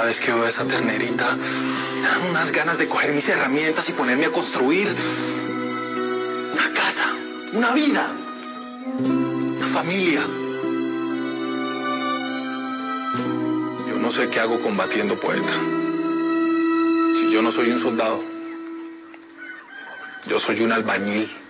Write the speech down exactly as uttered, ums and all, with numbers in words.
Cada vez que veo a esa ternerita, me dan unas ganas de coger mis herramientas y ponerme a construir una casa, una vida, una familia. Yo no sé qué hago combatiendo, poeta. Si yo no soy un soldado, yo soy un albañil.